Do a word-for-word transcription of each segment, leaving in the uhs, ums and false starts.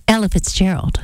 Ella Fitzgerald.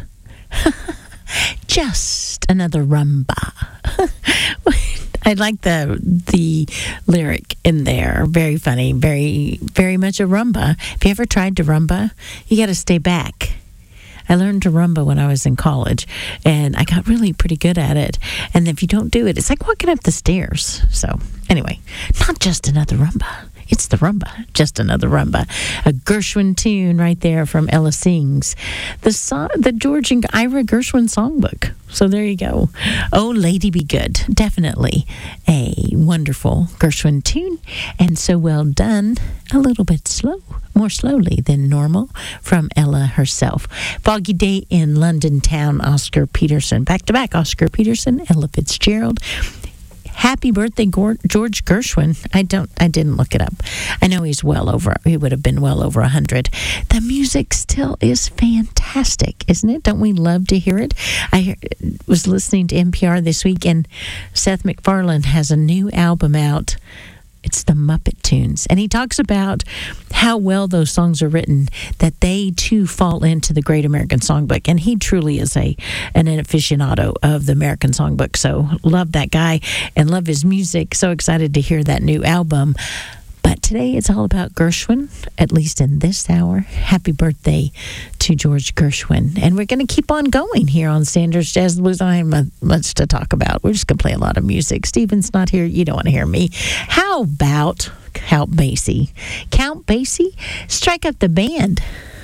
Just another rumba. I like the the lyric in there. Very funny. Very very much a rumba. If you ever tried to rumba, you got to stay back. I learned to rumba when I was in college, and I got really pretty good at it. And if you don't do it, it's like walking up the stairs. So anyway, not just another rumba. It's the rumba, just another rumba. A Gershwin tune right there from Ella Sings. The song, the George and Ira Gershwin songbook. So there you go. Oh, Lady Be Good. Definitely a wonderful Gershwin tune. And so well done. A little bit slow, more slowly than normal from Ella herself. Foggy Day in London Town, Oscar Peterson. Back to back, Oscar Peterson, Ella Fitzgerald. Happy birthday, George Gershwin. I don't, I didn't look it up. I know he's well over, he would have been well over a hundred. The music still is fantastic, isn't it? Don't we love to hear it? I was listening to N P R this week, and Seth MacFarlane has a new album out. It's the Muppet Tunes. And he talks about how well those songs are written, that they too fall into the Great American Songbook. And he truly is a an aficionado of the American Songbook. So love that guy and love his music. So excited to hear that new album. But today it's all about Gershwin, at least in this hour. Happy birthday to George Gershwin. And we're going to keep on going here on Sanders Jazz Blues. I have much to talk about. We're just going to play a lot of music. Stephen's not here. You don't want to hear me. How about Count Basie? Count Basie, strike up the band.